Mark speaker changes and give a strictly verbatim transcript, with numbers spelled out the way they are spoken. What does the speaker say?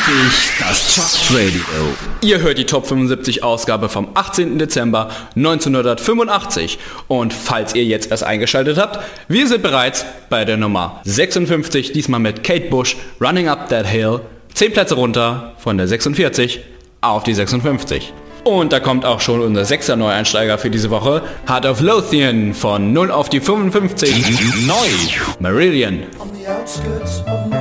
Speaker 1: Endlich das Chart Radio. Ihr hört die Top fünfundsiebzig Ausgabe vom achtzehnten Dezember neunzehnhundertfünfundachtzig. Und falls ihr jetzt erst eingeschaltet habt, wir sind bereits bei der Nummer sechsundfünfzig, diesmal mit Kate Bush, Running Up That Hill. zehn Plätze runter von der sechsundvierzig auf die sechsundfünfzig. Und da kommt auch schon unser sechster Neueinsteiger für diese Woche, Heart of Lothian, von null auf die fünfundfünfzig.
Speaker 2: Neu.
Speaker 1: Marillion.